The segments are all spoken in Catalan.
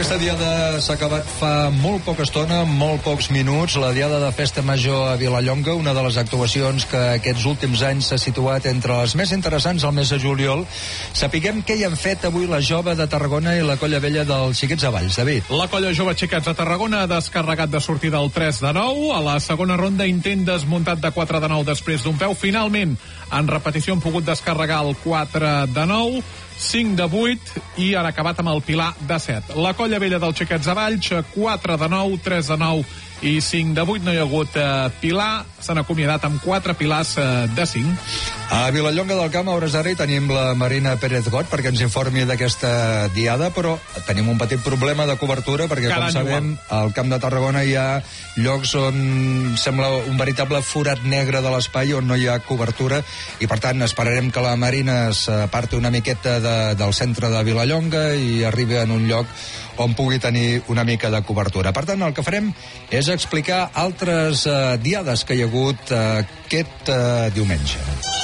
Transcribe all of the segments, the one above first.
Aquesta diada s'ha acabat fa molt poca estona, molt pocs minuts. La diada de Festa Major a Vilallonga, una de les actuacions que aquests últims anys s'ha situat entre les més interessants al mes de juliol. Sapiguem què hi han fet avui la Jove de Tarragona i la Colla Vella dels Xiquets de Valls. David. La Colla Jove Xiquets de Tarragona ha descarregat de sortida el 3 de 9. A la segona ronda, intent desmuntat de 4 de 9 després d'un peu. Finalment, en repetició han pogut descarregar el 4 de 9, 5 de 8 i han acabat amb el pilar de 7. La Colla Vella dels Xiquets de Valls, 4 de 9, 3 de 9 i 5 de 8. No hi ha hagut pilar, s'han acomiadat amb 4 pilars de 5. A Vilallonga del Camp, a hores d'ara, hi tenim la Marina Pérez Got perquè ens informi d'aquesta diada, però tenim un petit problema de cobertura perquè, com sabem, al Camp de Tarragona hi ha llocs on sembla un veritable forat negre de l'espai on no hi ha cobertura i, per tant, esperarem que la Marina s'aparti una miqueta del centre de Vilallonga i arribi en un lloc on pugui tenir una mica de cobertura. Per tant, el que farem és explicar altres diades que hi ha hagut aquest diumenge.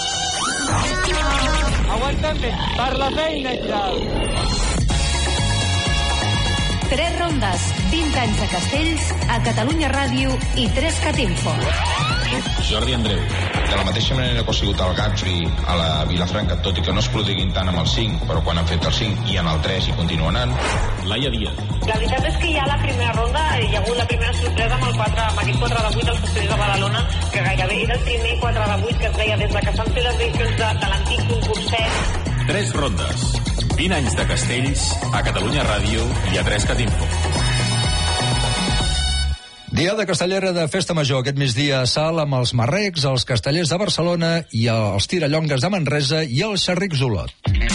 Aguanta'm per la feina, Giral. 3 rondes, 20 anys de castells, a Catalunya Ràdio i 3CAT Info. Jordi Andreu. De la mateixa manera que ha sigut el Gatri a la Vilafranca, tot i que no es prodiguin tant amb el 5, però quan han fet el 5 i en el 3 i continuen anant. Laia Díaz. La veritat és que ja a la primera ronda hi ha hagut la primera sorpresa amb aquest 4 de 8 als Castells de Badalona, que gairebé era el primer 4 de 8 que es veia des de que s'han fet les edicions de l'antic concurset. 3 rondes, 20 anys de castells, a Catalunya Ràdio i a 3CAT Info. Diada castellera de Festa Major aquest migdia a Salt amb els marrecs, els castellers de Barcelona i els tirallongues de Manresa i els xerrics d'Olot.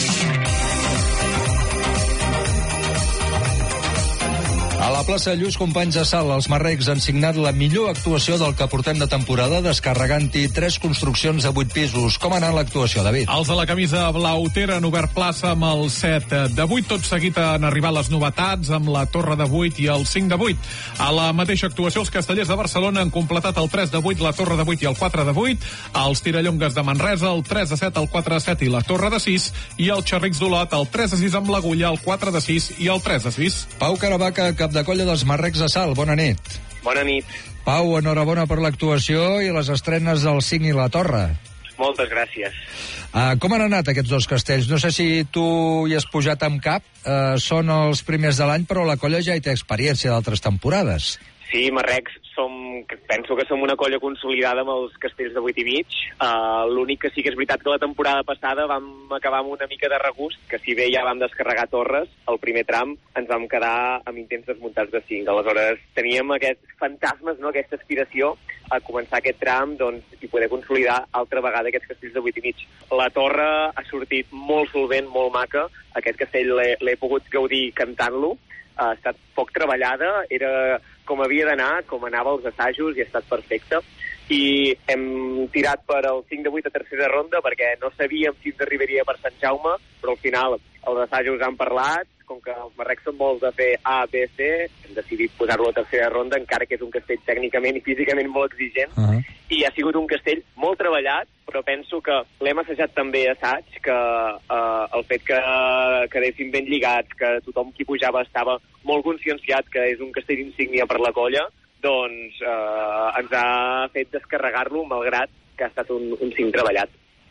A la plaça Lluís Companys a Salt, els marrecs han signat la millor actuació del que portem de temporada, descarregant-hi 3 construccions de 8 pisos. Com ha anat l'actuació, David? Els de la camisa blautera han obert plaça amb el 7 de 8. Tot seguit han arribat les novetats amb la torre de 8 i el 5 de 8. A la mateixa actuació, els castellers de Barcelona han completat el 3 de 8, la torre de 8 i el 4 de 8. Els tirallongues de Manresa, el 3 de 7, el 4 de 7 i la torre de 6. I els xerrics d'Olot, el 3 de 6 amb l'agulla, el 4 de 6 i el 3 de 6. Pau Caravaca, cap de colla dels marrecs a Salt. Bona nit. Bona nit. Pau, enhorabona per l'actuació i les estrenes del 5 i la torre. Moltes gràcies. Com han anat aquests 2 castells? No sé si tu hi has pujat amb cap. Són els primers de l'any, però la colla ja hi té experiència d'altres temporades. Sí, marrecs, penso que som una colla consolidada amb els castells de 8 i mig. L'únic que sí que és veritat que la temporada passada vam acabar amb una mica de regust, que si bé ja vam descarregar torres, el primer tram ens vam quedar amb intents desmuntats de 5. Aleshores, teníem aquests fantasmes, no? Aquesta aspiració a començar aquest tram i poder consolidar altra vegada aquests castells de 8 i mig. La torre ha sortit molt solvent, molt maca. Aquest castell l'he pogut gaudir cantant-lo. Ha estat poc treballada, era com havia d'anar, com anava als assajos i ha estat perfecte. I hem tirat per el 5 de 8 a tercera ronda perquè no sabíem si ens arribaria per Sant Jaume, però al final els assajos han parlat, com que els marrecs són molts de fer A, B, C, hem decidit posar-lo a tercera ronda, encara que és un castell tècnicament i físicament molt exigent, i ha sigut un castell molt treballat, però penso que l'hem assajat també a assaig, que el fet que quedessin ben lligats, que tothom qui pujava estava molt conscienciat que és un castell insígnia per la colla, doncs ens ha fet descarregar-lo, malgrat que ha estat un 5 treballat.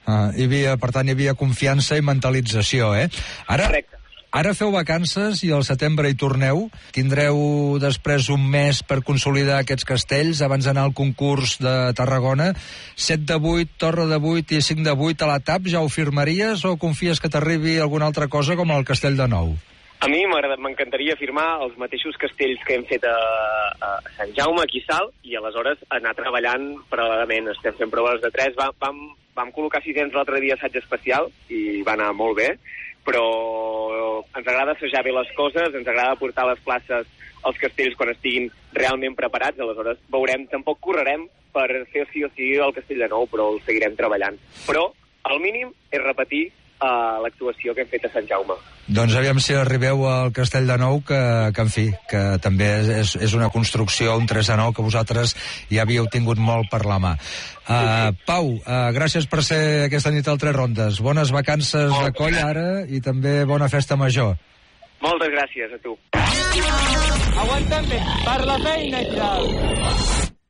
Per tant, hi havia confiança i mentalització, eh? Correcte. Ara feu vacances i al setembre hi torneu. Tindreu després un mes per consolidar aquests castells abans d'anar al concurs de Tarragona. 7 de 8, torre de 8 i 5 de 8 a la TAP, ja ho firmaries o confies que t'arribi alguna altra cosa com el castell de Nou? A mi m'encantaria firmar els mateixos castells que hem fet a Sant Jaume, aquí a Salt, i aleshores anar treballant paral·lelament. Estem fent proves de 3. Vam col·locar 600 l'altre dia assaig especial i va anar molt bé, però ens agrada assajar bé les coses, ens agrada portar a les places els castells quan estiguin realment preparats, aleshores veurem, tampoc correrem per fer sí o sí el castell de Nou, però el seguirem treballant. Però, al mínim, és repetir l'actuació que hem fet a Sant Jaume. Doncs aviam si arribeu al Castell de Nou, que en fi, que també és una construcció, un 3 de 9, que vosaltres ja havíeu tingut molt per la mà. Pau, gràcies per ser aquesta nit al 3 rondes. Bones vacances de colla ara i també bona festa major. Moltes gràcies a tu. Aguanta'm bé, per la feina i tal.